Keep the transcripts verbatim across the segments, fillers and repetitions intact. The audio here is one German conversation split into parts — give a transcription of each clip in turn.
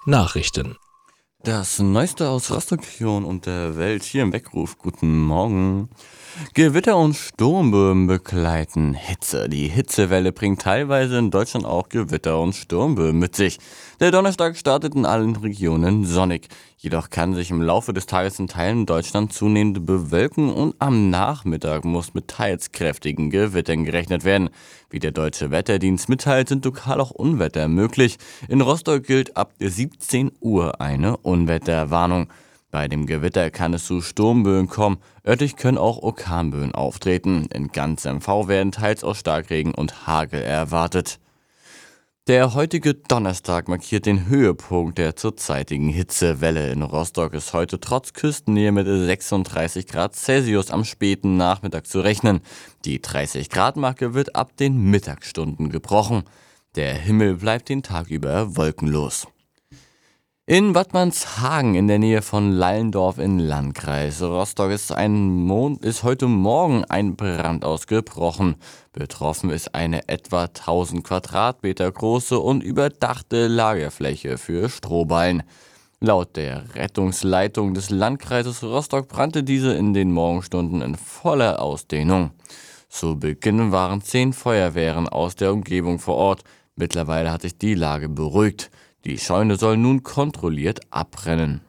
Nachrichten. Das Neueste aus Rostock-Region und der Welt hier im Weckruf. Guten Morgen. Gewitter und Sturmböen begleiten Hitze. Die Hitzewelle bringt teilweise in Deutschland auch Gewitter und Sturmböen mit sich. Der Donnerstag startet in allen Regionen sonnig. Jedoch kann sich im Laufe des Tages in Teilen Deutschlands zunehmend bewölken und am Nachmittag muss mit teils kräftigen Gewittern gerechnet werden. Wie der Deutsche Wetterdienst mitteilt, sind lokal auch Unwetter möglich. In Rostock gilt ab siebzehn Uhr eine Unwetterwarnung. Bei dem Gewitter kann es zu Sturmböen kommen. Örtlich können auch Orkanböen auftreten. In ganz M V werden teils auch Starkregen und Hagel erwartet. Der heutige Donnerstag markiert den Höhepunkt der zurzeitigen Hitzewelle. In Rostock ist heute trotz Küstennähe mit sechsunddreißig Grad Celsius am späten Nachmittag zu rechnen. Die dreißig Grad Marke wird ab den Mittagsstunden gebrochen. Der Himmel bleibt den Tag über wolkenlos. In Wattmannshagen in der Nähe von Lallendorf im Landkreis Rostock ist, ein Mon- ist heute Morgen ein Brand ausgebrochen. Betroffen ist eine etwa tausend Quadratmeter große und überdachte Lagerfläche für Strohballen. Laut der Rettungsleitung des Landkreises Rostock brannte diese in den Morgenstunden in voller Ausdehnung. Zu Beginn waren zehn Feuerwehren aus der Umgebung vor Ort. Mittlerweile hat sich die Lage beruhigt. Die Scheune soll nun kontrolliert abbrennen.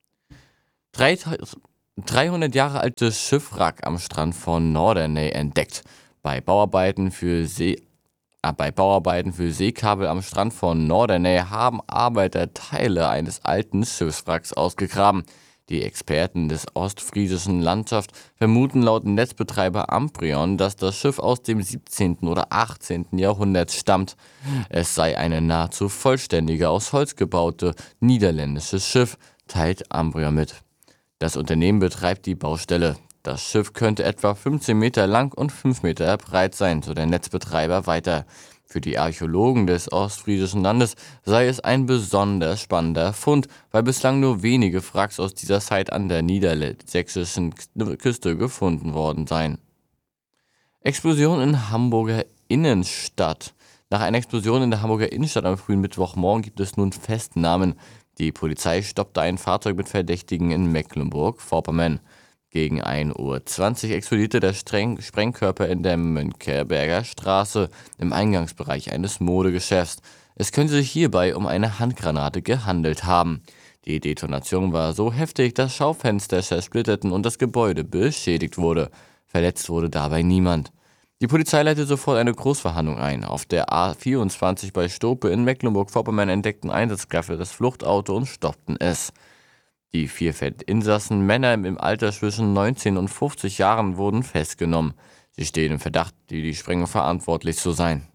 dreihundert Jahre altes Schiffwrack am Strand von Norderney entdeckt. Bei Bauarbeiten für See, äh, bei Bauarbeiten für Seekabel am Strand von Norderney haben Arbeiter Teile eines alten Schiffswracks ausgegraben. Die Experten des ostfriesischen Landschaft vermuten laut Netzbetreiber Amprion, dass das Schiff aus dem siebzehnten oder achtzehnten Jahrhundert stammt. Es sei eine nahezu vollständige, aus Holz gebaute niederländisches Schiff, teilt Amprion mit. Das Unternehmen betreibt die Baustelle. Das Schiff könnte etwa fünfzehn Meter lang und fünf Meter breit sein, so der Netzbetreiber weiter. Für die Archäologen des ostfriesischen Landes sei es ein besonders spannender Fund, weil bislang nur wenige Wracks aus dieser Zeit an der niedersächsischen Küste gefunden worden seien. Explosion in Hamburger Innenstadt. Nach einer Explosion in der Hamburger Innenstadt am frühen Mittwochmorgen gibt es nun Festnahmen. Die Polizei stoppte ein Fahrzeug mit Verdächtigen in Mecklenburg-Vorpommern. Gegen ein Uhr zwanzig explodierte der Streng- Sprengkörper in der Mönchberger Straße im Eingangsbereich eines Modegeschäfts. Es könnte sich hierbei um eine Handgranate gehandelt haben. Die Detonation war so heftig, dass Schaufenster zersplitterten und das Gebäude beschädigt wurde. Verletzt wurde dabei niemand. Die Polizei leitete sofort eine Großverhandlung ein. Auf der A vierundzwanzig bei Stope in Mecklenburg-Vorpommern entdeckten Einsatzkräfte das Fluchtauto und stoppten es. Die vier Insassen, Männer im Alter zwischen neunzehn und fünfzig Jahren, wurden festgenommen. Sie stehen im Verdacht, die die Sprengung verantwortlich zu sein.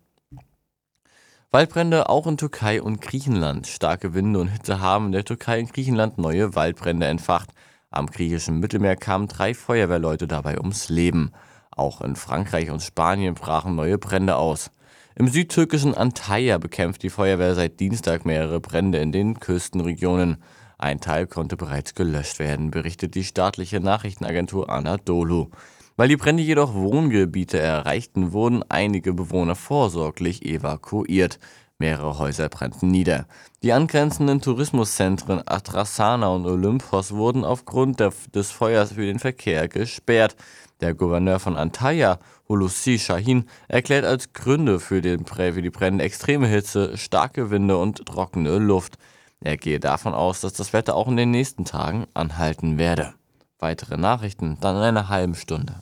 Waldbrände auch in Türkei und Griechenland. Starke Winde und Hitze haben in der Türkei und Griechenland neue Waldbrände entfacht. Am griechischen Mittelmeer kamen drei Feuerwehrleute dabei ums Leben. Auch in Frankreich und Spanien brachen neue Brände aus. Im südtürkischen Antalya bekämpft die Feuerwehr seit Dienstag mehrere Brände in den Küstenregionen. Ein Teil konnte bereits gelöscht werden, berichtet die staatliche Nachrichtenagentur Anadolu. Weil die Brände jedoch Wohngebiete erreichten, wurden einige Bewohner vorsorglich evakuiert. Mehrere Häuser brannten nieder. Die angrenzenden Tourismuszentren Adrasana und Olympos wurden aufgrund der, des Feuers für den Verkehr gesperrt. Der Gouverneur von Antalya, Hulusi Shahin, erklärt als Gründe für, den, für die Brände extreme Hitze, starke Winde und trockene Luft. Er gehe davon aus, dass das Wetter auch in den nächsten Tagen anhalten werde. Weitere Nachrichten dann in einer halben Stunde.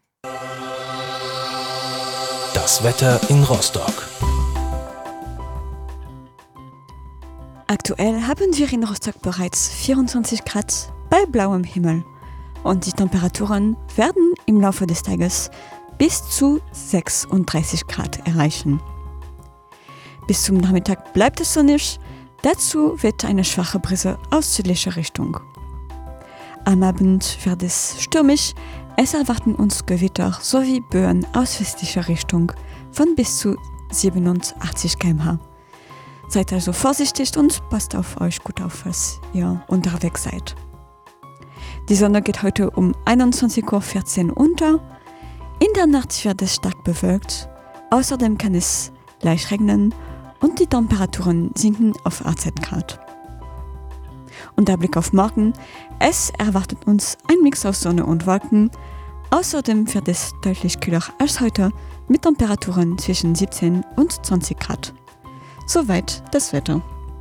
Das Wetter in Rostock. Aktuell haben wir in Rostock bereits vierundzwanzig Grad bei blauem Himmel und die Temperaturen werden im Laufe des Tages bis zu sechsunddreißig Grad erreichen. Bis zum Nachmittag bleibt es sonnig. Dazu weht eine schwache Brise aus südlicher Richtung. Am Abend wird es stürmisch, es erwarten uns Gewitter sowie Böen aus westlicher Richtung von bis zu siebenundachtzig Kilometer pro Stunde. Seid also vorsichtig und passt auf euch gut auf, was ihr unterwegs seid. Die Sonne geht heute um einundzwanzig Uhr vierzehn unter. In der Nacht wird es stark bewölkt. Außerdem kann es leicht regnen und die Temperaturen sinken auf achtzehn Grad. Und der Blick auf morgen, es erwartet uns ein Mix aus Sonne und Wolken. Außerdem wird es deutlich kühler als heute mit Temperaturen zwischen siebzehn und zwanzig Grad. Soweit das Wetter.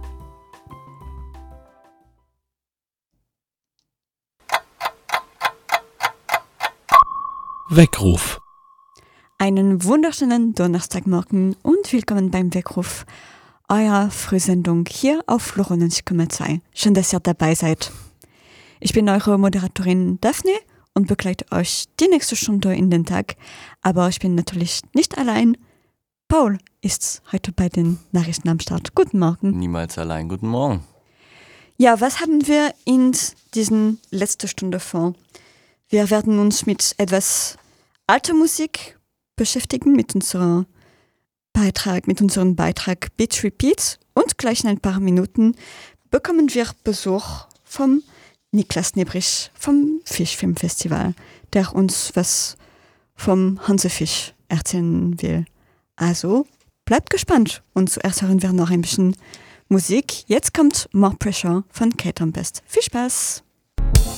Weckruf. Einen wunderschönen Donnerstagmorgen und willkommen beim Weckruf, eurer Frühsendung hier auf Flora neunzig Komma zwei. Schön, dass ihr dabei seid. Ich bin eure Moderatorin Daphne und begleite euch die nächste Stunde in den Tag. Aber ich bin natürlich nicht allein. Paul ist heute bei den Nachrichten am Start. Guten Morgen. Niemals allein. Guten Morgen. Ja, was haben wir in diesen letzten Stunde vor? Wir werden uns mit etwas alter Musik beschäftigen, mit unserem Beitrag, mit unserem Beitrag Beat Repeat, und gleich in ein paar Minuten bekommen wir Besuch vom Niklas Nebrich vom Fischfilmfestival, der uns was vom Hansefisch erzählen will. Also bleibt gespannt und zuerst hören wir noch ein bisschen Musik. Jetzt kommt More Pressure von Kate Tempest. Viel Spaß!